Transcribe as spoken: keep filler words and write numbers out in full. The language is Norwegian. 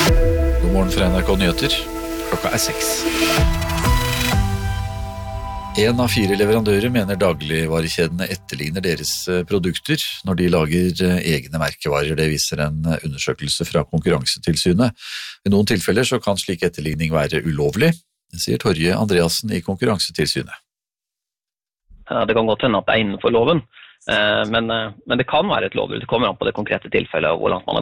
God morgen fra N R K Nyheter. Klokka er seks. En av fire leverandører mener dagligvarekjedene etterligner deres produkter når de lager egne merkevarer. Det viser en undersøkelse fra Konkurransetilsynet. I noen tilfeller så kan slik etterligning være ulovlig, sier Torje Andreassen i Konkurransetilsynet. Det kan godt hende at det er innenfor loven, men, men det kan være et lovbrudd. Det kommer an på det konkrete tilfellet og hvor langt man har